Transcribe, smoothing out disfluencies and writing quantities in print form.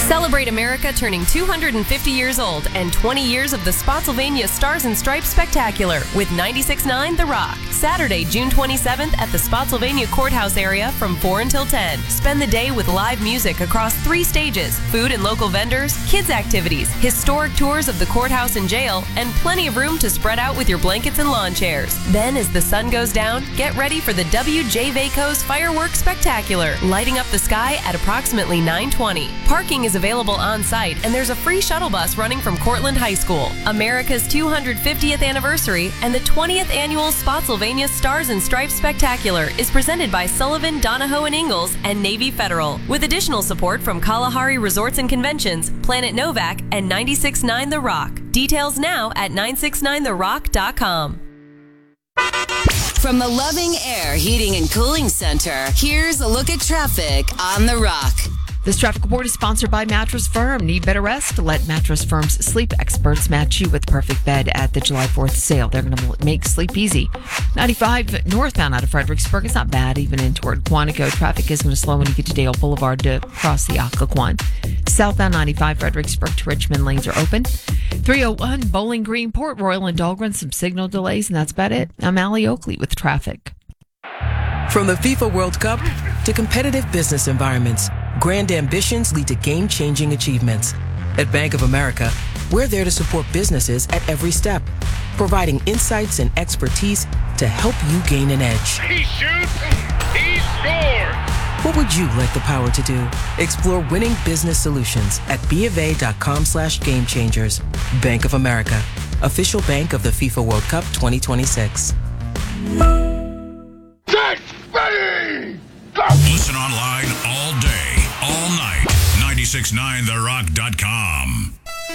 Celebrate America turning 250 years old and 20 years of the Spotsylvania Stars and Stripes Spectacular with 96.9 The Rock. Saturday, June 27th at the Spotsylvania Courthouse area from 4 until 10. Spend the day with live music across 3 stages, food and local vendors, kids activities, historic tours of the courthouse and jail, and plenty of room to spread out with your blankets and lawn chairs. Then, as the sun goes down, get ready for the W.J. Vaco's Fireworks Spectacular, lighting up the sky at approximately 9:20. Parking is available on site, and there's a free shuttle bus running from Cortland High School. America's 250th anniversary and the 20th annual Spotsylvania Stars and Stripes Spectacular is presented by Sullivan, Donahoe and Ingalls, and Navy Federal, with additional support from Kalahari Resorts and Conventions, Planet Novak, and 96.9 The Rock. Details now at 969therock.com. From the Loving Air Heating and Cooling Center, here's a look at traffic on The Rock. This traffic report is sponsored by Mattress Firm. Need better rest? Let Mattress Firm's sleep experts match you with the perfect bed at the July 4th sale. They're going to make sleep easy. 95 northbound out of Fredericksburg. It's not bad, even in toward Quantico. Traffic is going to slow when you get to Dale Boulevard to cross the Occoquan. Southbound 95 Fredericksburg to Richmond lanes are open. 301 Bowling Green, Port Royal and Dahlgren. Some signal delays, and that's about it. I'm Allie Oakley with traffic. From the FIFA World Cup to competitive business environments, grand ambitions lead to game-changing achievements. At Bank of America, we're there to support businesses at every step, providing insights and expertise to help you gain an edge. He shoots, he scores! What would you like the power to do? Explore winning business solutions at BofA.com/gamechangers. Bank of America, official bank of the FIFA World Cup 2026. Listen online all day, all night. 969therock.com.